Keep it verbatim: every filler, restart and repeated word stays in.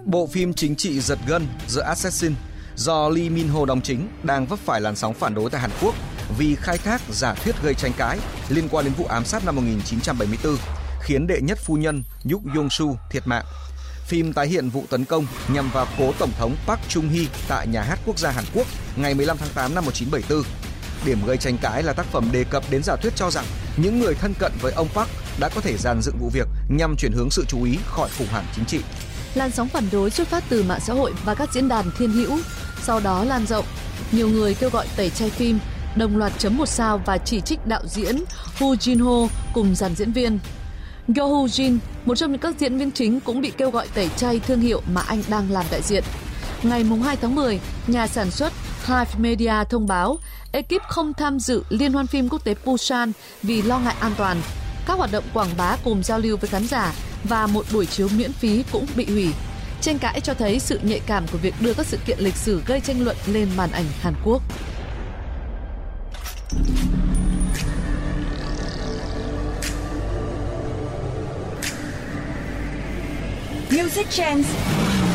Bộ phim chính trị giật gân The Assassin do Lee Min Ho đóng chính đang vấp phải làn sóng phản đối tại Hàn Quốc vì khai thác giả thuyết gây tranh cãi liên quan đến vụ ám sát năm một nghìn chín trăm bảy mươi tư, khiến đệ nhất phu nhân Yuk Yong Su thiệt mạng. Phim tái hiện vụ tấn công nhằm vào cố tổng thống Park Chung-hee tại Nhà hát Quốc gia Hàn Quốc ngày mười lăm tháng tám năm một nghìn chín trăm bảy mươi tư. Điểm gây tranh cãi là tác phẩm đề cập đến giả thuyết cho rằng những người thân cận với ông Park đã có thể dàn dựng vụ việc nhằm chuyển hướng sự chú ý khỏi khủng hoảng chính trị. Làn sóng phản đối xuất phát từ mạng xã hội và các diễn đàn thiên hữu, sau đó lan rộng. Nhiều người kêu gọi tẩy chay phim, đồng loạt chấm một sao và chỉ trích đạo diễn Woo Jin-ho cùng dàn diễn viên. Go Woo Jin, một trong những các diễn viên chính, cũng bị kêu gọi tẩy chay thương hiệu mà anh đang làm đại diện. Ngày hai tháng mười, nhà sản xuất Hive Media thông báo ekip không tham dự Liên hoan phim quốc tế Busan vì lo ngại an toàn. Các hoạt động quảng bá cùng giao lưu với khán giả và một buổi chiếu miễn phí cũng bị hủy. Tranh cãi cho thấy sự nhạy cảm của việc đưa các sự kiện lịch sử gây tranh luận lên màn ảnh Hàn Quốc. Music Trends.